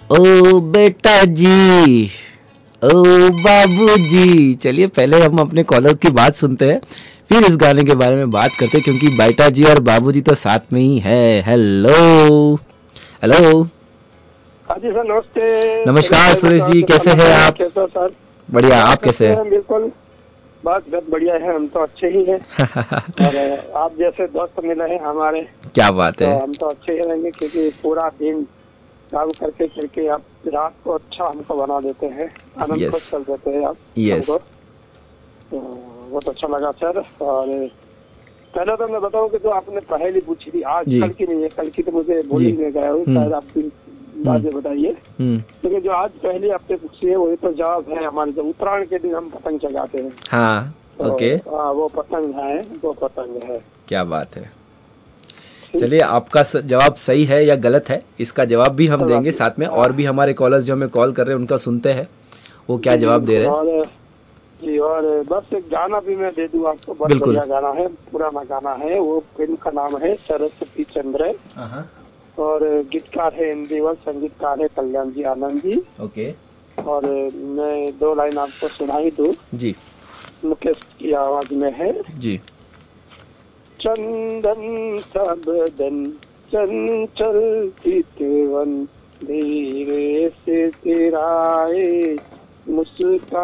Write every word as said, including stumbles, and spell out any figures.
ओ बेटा जी, ओ बाबूजी। चलिए पहले हम अपने कॉलर की बात सुनते हैं, फिर इस गाने के बारे में बात करते हैं, क्योंकि बेटा जी और बाबूजी तो साथ में ही है। Hello hello. हाँ जी सर, नमस्ते। सुरेश नमस्कार भाई सुरेश बताओ जी, कैसा कैसे हैं मजा है, आप? कैसा सर? बढ़िया, बहुत आप कैसे अच्छे हैं? हैं, बिल्कुल। बस बहुत बढ़िया है, हम तो अच्छे ही हैं। और अ, आप जैसे दोस्त मिले हैं हमारे, क्या बात है। तो हम तो अच्छे ही रहेंगे, क्योंकि पूरा दिन काम करके करके आप रात को अच्छा हमको बना देते हैं, आनंद यस खुश कर देते हैं आप यस। हमको। तो बहुत अच्छा लगा सर। और पहले तो मैं बताऊं कि जो आपने पहेली पूछी थी आज, जी कल की नहीं है, कल की तो मुझे भूल जी। ही नहीं गया हूँ, हम्म शायद आप भी हम्म बाद में बताइए। हम्म। लेकिन जो आज पहले आपने पूछी है वही तो जवाब है हमारे, जो उत्तरायण के दिन हम पतंग चगाते हैं। हाँ। ओके। तो हाँ, वो पतंग है, वो पतंग है। क्या बात है। ठीक। चलिए, आपका स- जवाब सही है या गलत है, इसका जवाब भी हम कोई बात देंगे नहीं। साथ में, हाँ और भी हमारे कॉलर्स जो हमें कॉल कर रहे हैं उनका सुनते हैं वो क्या जी जी जवाब दे बिल्कुल। रहे हैं। और जी, और बस एक गाना भी मैं दे दूं आपको, बहुत बिल्कुल। बढ़िया गाना है, पुराना गाना है। वो फिल्म का नाम है सरस्वती चंद्र। हाँ। और गीतकार है इंदिवर, संगीतकार है कल्याण जी आनंद जी। ओके। और मैं दो लाइन आपको सुनाई दूं, जी मुकेश की आवाज में है। जी। चंदन सा बदन, चंचल चितवन, धीरे से तेराए मुस्कान।